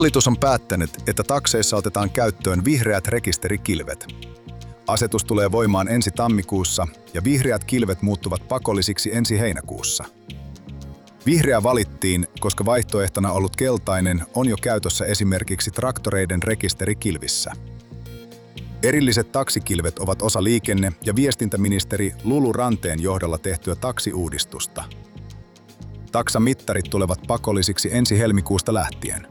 Hallitus on päättänyt, että takseissa otetaan käyttöön vihreät rekisterikilvet. Asetus tulee voimaan ensi tammikuussa ja vihreät kilvet muuttuvat pakollisiksi ensi heinäkuussa. Vihreä valittiin, koska vaihtoehtona ollut keltainen on jo käytössä esimerkiksi traktoreiden rekisterikilvissä. Erilliset taksikilvet ovat osa liikenne- ja viestintäministeri Lulu Ranteen johdolla tehtyä taksiuudistusta. Taksamittarit tulevat pakollisiksi ensi helmikuusta lähtien.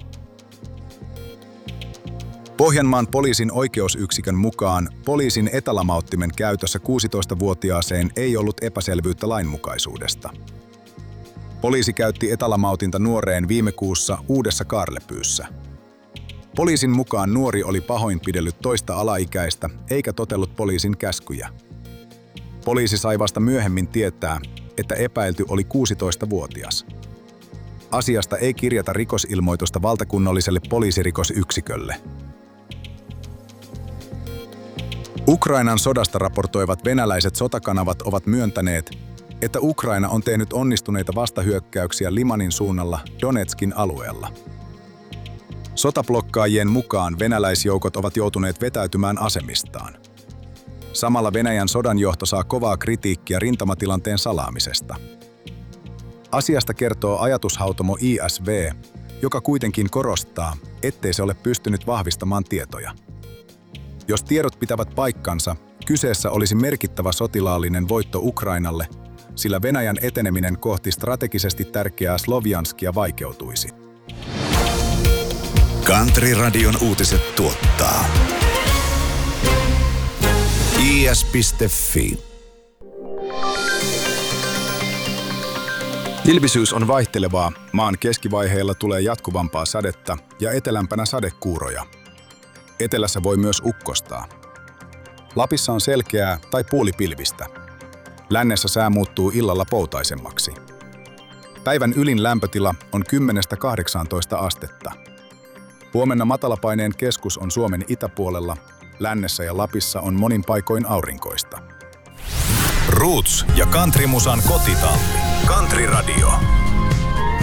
Pohjanmaan poliisin oikeusyksikön mukaan poliisin etälamauttimen käytössä 16-vuotiaaseen ei ollut epäselvyyttä lainmukaisuudesta. Poliisi käytti etälamautinta nuoreen viime kuussa Uudessa Kaarlepyyssä. Poliisin mukaan nuori oli pahoinpidellyt toista alaikäistä eikä totellut poliisin käskyjä. Poliisi sai vasta myöhemmin tietää, että epäilty oli 16-vuotias. Asiasta ei kirjata rikosilmoitusta valtakunnalliselle poliisirikosyksikölle. Ukrainan sodasta raportoivat venäläiset sotakanavat ovat myöntäneet, että Ukraina on tehnyt onnistuneita vastahyökkäyksiä Limanin suunnalla Donetskin alueella. Sotablokkaajien mukaan venäläisjoukot ovat joutuneet vetäytymään asemistaan. Samalla Venäjän sodanjohto saa kovaa kritiikkiä rintamatilanteen salaamisesta. Asiasta kertoo ajatushautomo ISV, joka kuitenkin korostaa, ettei se ole pystynyt vahvistamaan tietoja. Jos tiedot pitävät paikkansa, kyseessä olisi merkittävä sotilaallinen voitto Ukrainalle, sillä Venäjän eteneminen kohti strategisesti tärkeää Slovjanskia vaikeutuisi. Country-radion uutiset tuottaa is.fi. Ilmisyys on vaihtelevaa, maan keskivaiheilla tulee jatkuvampaa sadetta ja etelämpänä sadekuuroja. Etelässä voi myös ukkostaa. Lapissa on selkeää tai puolipilvistä. Lännessä sää muuttuu illalla poutaisemmaksi. Päivän ylin lämpötila on 10–18 astetta. Huomenna matalapaineen keskus on Suomen itäpuolella, lännessä ja Lapissa on monin paikoin aurinkoista. Roots ja countrymusan kotitalli. Country Radio.